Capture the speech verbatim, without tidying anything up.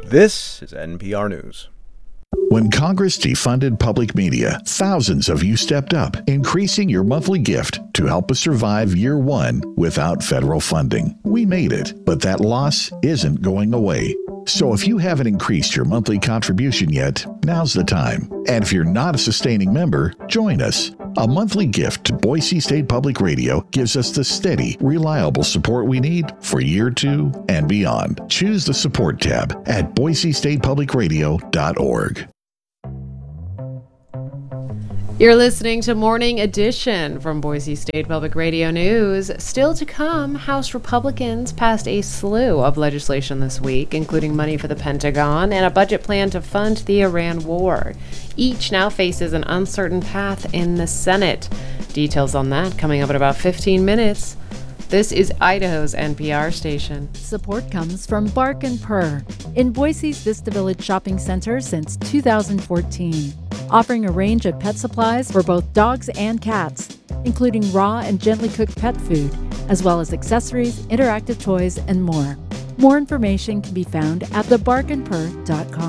This is N P R News. When Congress defunded public media, thousands of you stepped up, increasing your monthly gift to help us survive year one without federal funding. We made it, but that loss isn't going away. So if you haven't increased your monthly contribution yet, now's the time. And if you're not a sustaining member, join us. A monthly gift to Boise State Public Radio gives us the steady, reliable support we need for year two and beyond. Choose the support tab at boise state public radio dot org. You're listening to Morning Edition from Boise State Public Radio News. Still to come, House Republicans passed a slew of legislation this week, including money for the Pentagon and a budget plan to fund the Iran war. Each now faces an uncertain path in the Senate. Details on that coming up in about fifteen minutes. This is Idaho's N P R station. Support comes from Bark and Purr in Boise's Vista Village Shopping Center since two thousand fourteen, offering a range of pet supplies for both dogs and cats, including raw and gently cooked pet food, as well as accessories, interactive toys, and more. More information can be found at the bark and purr dot com.